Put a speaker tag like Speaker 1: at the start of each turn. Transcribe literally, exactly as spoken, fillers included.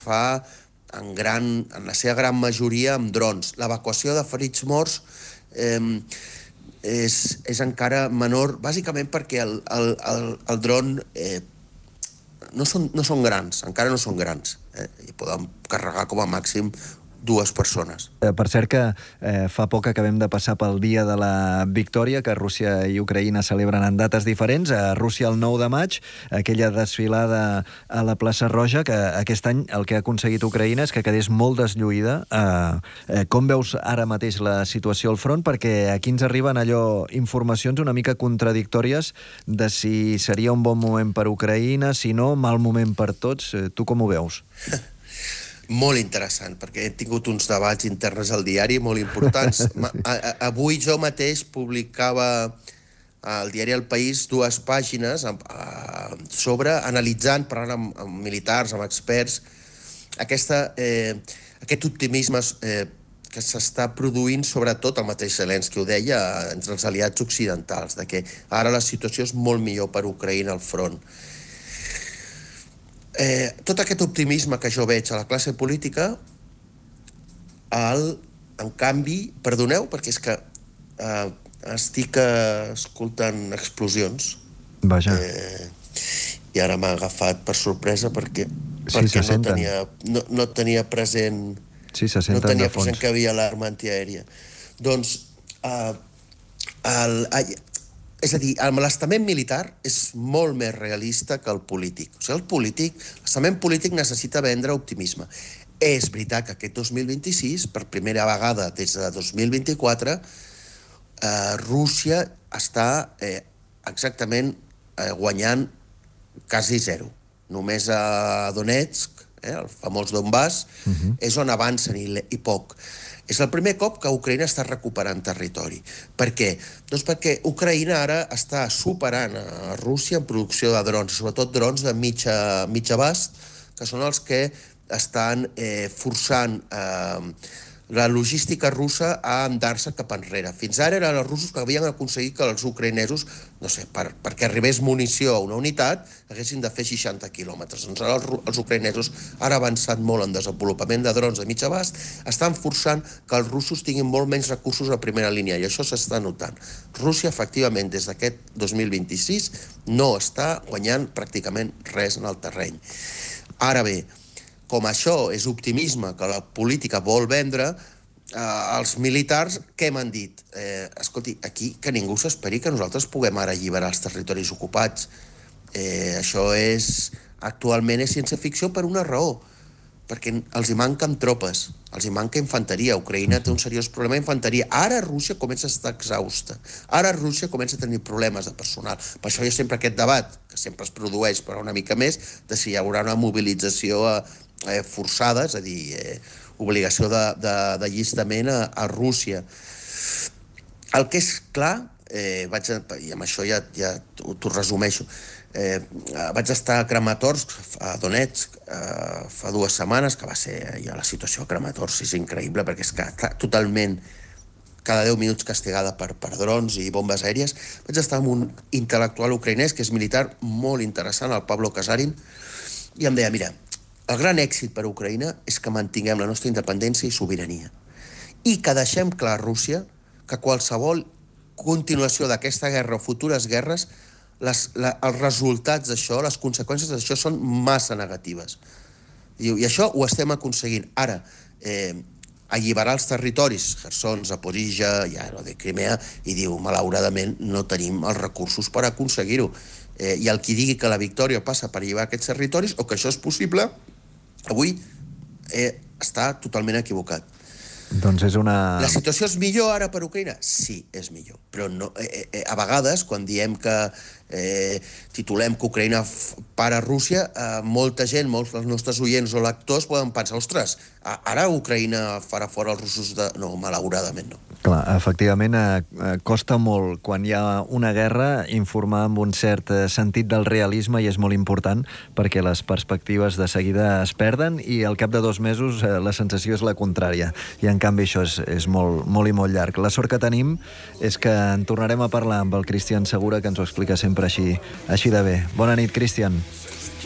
Speaker 1: fa en, gran, en la seva gran majoria amb drons. L'evacuació de ferits morts eh, és, és encara menor, bàsicament perquè el, el, el, el dron eh, no, són, no són grans, encara no són grans. Eh, I poden carregar com a màxim dues persones.
Speaker 2: Per cert que eh, fa poc acabem de passar pel dia de la victòria, que Rússia i Ucraïna celebren en dates diferents. A Rússia el nou de maig, aquella desfilada a la plaça Roja, que aquest any el que ha aconseguit Ucraïna és que quedés molt deslluïda. Eh, eh, com veus ara mateix la situació al front? Perquè aquí ens arriben allò informacions una mica contradictòries de si seria un bon moment per Ucraïna, si no, mal moment per tots. Eh, tu com ho veus?
Speaker 1: Molt interessant, perquè he tingut uns debats interns al diari molt importants. Avui jo mateix publicava al diari El País dues pàgines sobre, analitzant, parlant amb, amb militars, amb experts, aquesta, eh, aquest optimisme eh, que s'està produint, sobretot el mateix Zelensky ho deia, entre els aliats occidentals, de que ara la situació és molt millor per Ucraïna al front. Eh, tot aquest optimisme que jo veig a la classe política, el, en canvi, perdoneu, perquè és que eh, estic eh, escoltant explosions.
Speaker 2: Vaja.
Speaker 1: Eh, I ara m'ha agafat per sorpresa perquè,
Speaker 2: sí,
Speaker 1: perquè no, tenia, no, no tenia present,
Speaker 2: sí, se
Speaker 1: no tenia
Speaker 2: de fons.
Speaker 1: present que havia alarma antiaèria. Doncs, eh, el... el És a dir, el l'estament militar és molt més realista que el polític. O sigui, el polític, l'estament polític necessita vendre optimisme. És veritat que aquest dos mil vint-i-sis, per primera vegada des de dos mil vint-i-quatre, eh, Rússia està eh, exactament eh, guanyant quasi zero. Només a Donetsk, eh, el famós Donbass, uh-huh. és on avancen i, i poc. És el primer cop que Ucraïna està recuperant territori. Per què? Doncs perquè Ucraïna ara està superant a Rússia en producció de drons, sobretot drons de mitja, mitja abast, que són els que estan eh, forçant eh, la logística russa a andar-se cap enrere. Fins ara eren els russos que havien aconseguit que els ucraïnesos, no sé, per, perquè arribés munició a una unitat, haguessin de fer seixanta quilòmetres. Doncs ara els, els ucraïnesos, ara avançat molt en desenvolupament de drons de mig abast, estan forçant que els russos tinguin molt menys recursos a primera línia, i això s'està notant. Rússia, efectivament, des d'aquest dos mil vint-i-sis, no està guanyant pràcticament res en el terreny. Ara bé, com això és optimisme que la política vol vendre, eh, els militars, què m'han dit? Eh, escolti, aquí que ningú s'esperi que nosaltres puguem ara alliberar els territoris ocupats. Eh, això és, actualment és ciència-ficció per una raó, perquè els hi manquen tropes, els hi manca infanteria. Ucraïna té un seriós problema d'infanteria. Ara Rússia comença a estar exhausta. Ara Rússia comença a tenir problemes de personal. Per això hi ha sempre aquest debat, que sempre es produeix, però una mica més, de si hi haurà una mobilització a Eh, forçada, és a dir, eh, obligació d'allistament a, a Rússia. El que és clar, eh, vaig a, i amb això ja, ja t'ho resumeixo, eh, vaig estar a Kramatorsk, a Donetsk, eh, fa dues setmanes, que va ser ja la situació a Kramatorsk, és increïble, perquè és que està totalment cada deu minuts castigada per, per drons i bombes aèries. Vaig estar amb un intel·lectual ucraïnès, que és militar, molt interessant, el Pablo Kasarin, i em deia, mira, el gran èxit per a Ucraïna és que mantinguem la nostra independència i sobirania. I que deixem clar a Rússia que qualsevol continuació d'aquesta guerra o futures guerres, les, la, els resultats d'això, les conseqüències d'això són massa negatives. Diu, i això ho estem aconseguint. Ara, eh, alliberar els territoris, Kherson, Zaporizhia, ja no de Crimea, i diu, malauradament, no tenim els recursos per aconseguir-ho. Eh, I el qui digui que la victòria passa per alliberar aquests territoris o que això és possible, avui eh, està totalment equivocat.
Speaker 2: Doncs és una...
Speaker 1: La situació és millor ara per Ucraïna? Sí, és millor. Però no, eh, eh, a vegades, quan diem que eh, titulem que Ucraïna para Rússia, eh, molta gent, molts dels nostres oients o lectors poden pensar, ostres, ara Ucraïna farà fora els russos de... No, malauradament no.
Speaker 2: Clar, efectivament, eh, costa molt, quan hi ha una guerra, informar amb un cert sentit del realisme, i és molt important, perquè les perspectives de seguida es perden, i al cap de dos mesos eh, la sensació és la contrària. I en canvi això és, és molt, molt i molt llarg. La sort que tenim és que en tornarem a parlar amb el Cristian Segura, que ens ho explica sempre així, així de bé. Bona nit, Cristian.